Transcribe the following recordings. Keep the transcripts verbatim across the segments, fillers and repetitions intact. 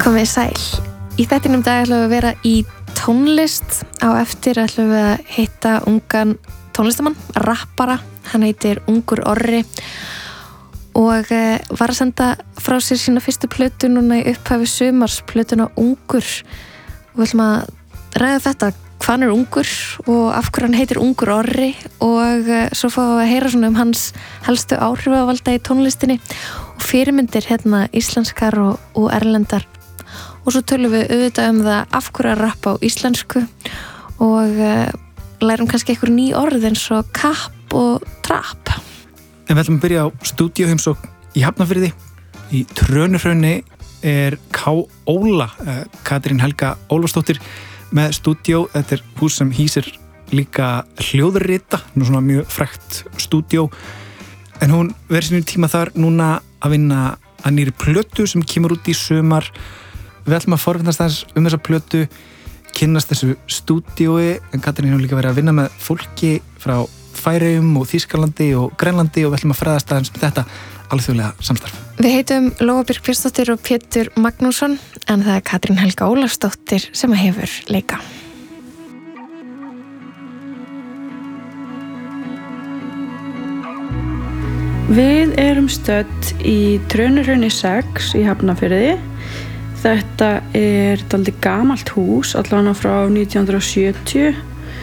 Komið sæl. Í þættinum dag ætlum við að vera í tónlist. Á eftir ætlum við að hitta ungan tónlistamann, rappara. Hann heitir Ungur Orri og var að senda frá sér sína fyrstu plötu núna í upphafi sumars, plötuna Ungur. Og við ætlum að ræða þetta, hvað hann er ungur og af hverju hann heitir Ungur Orri, og svo fáum við að heyra svona um hans helstu áhrifavalda í tónlistinni og fyrirmyndir hérna íslenskar og, og erlendar. Og svo tölum við auðvitað um það af hverju að rappa á íslensku og uh, lærum kannski einhver ný orð eins og kapp og trapp. En við ætlum að byrja á stúdíóheimsókn í Hafnarfirði. Í Trönuhrauni er K. Óla, uh, Katrín Helga Ólafsdóttir, með stúdíó. Þetta er hús sem hýsir líka hljóðrita, nú svona mjög frægt stúdíó. En hún verður sínum tíma þar núna að vinna að nýri plötu sem kemur út í sumar. Við ætlum að forvittnast aðeins um þessa plötu, kynnast þessu stúdíói, en Katrín hefur líka verið að vinna með fólki frá Færeyjum og Þýskalandi og Grænlandi og við ætlum að fræðast aðeins um þetta alþjóðlega samstarf. Við heitum Lóa Björk Björnsdóttir og Pétur Magnússon, en það er Katrín Helga Ólafsdóttir sem hefur leika. Við erum stödd í Trönuhrauni sex í Hafnarfirði. Þetta er dálítið gamalt hús, allavega frá nítján hundrað og sjötíu.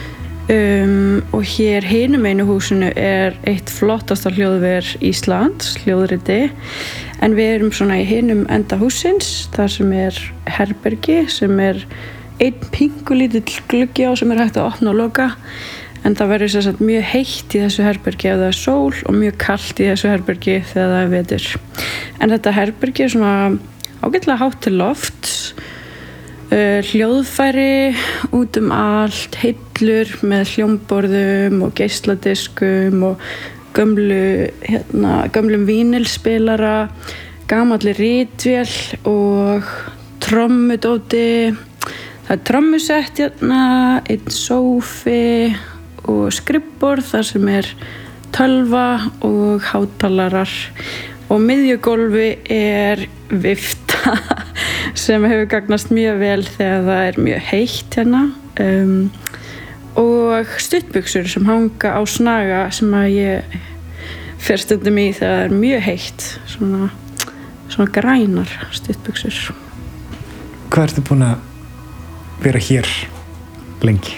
Um, og hér hinum einu húsinu er eitt flottasta hljóðver Íslands, hljóðriti, en við erum svona í hinum enda hússins, þar sem er herbergi, sem er einn pingulítill gluggi á sem er hægt að opna og loka, en það verður sem sagt mjög heitt í þessu herbergi ef það er sól og mjög kalt í þessu herbergi þegar það er vetur. En þetta herbergi er svona ágætlega hátt til lofts, Uh, hljóðfæri út um allt, hillur með hljómborðum og geisladiskum og gömlu, hérna, gömlum vínilspilara, gamalli ritvél og trommudóti. Það er trommusett hérna, einn sófi og skrifborð þar sem er tölva og hátalarar, og miðjugólfi er vifta sem hefur gagnast mjög vel þegar það er mjög heitt hérna, um, og stuttbuxur sem hanga á snaga sem að ég fer stundum í þegar það er mjög heitt, svona, svona grænar stuttbuxur. Hvað ertu búin að vera hér lengi?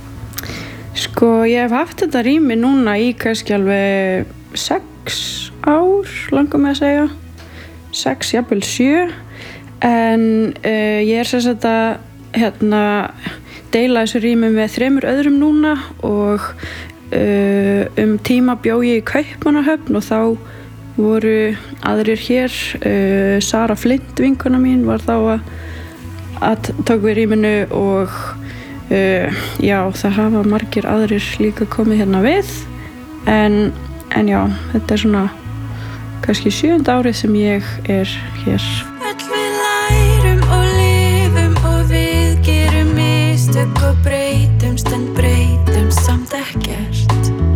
Sko, ég hef haft þetta rými núna í kannski alveg sex ár, langar mig að segja, sex, jafnvel sjö. En uh, ég er sem sagt að hérna, deila þessu rými með þremur öðrum núna, og uh, um tíma bjó ég í Kaupmannahöfn og þá voru aðrir hér. Uh, Sara Flint, vinkona mín, var þá að, að tók við rýminu, og uh, já, það hafa margir aðrir líka komið hérna við. En, en já, þetta er svona kannski sjöunda árið sem ég er hér.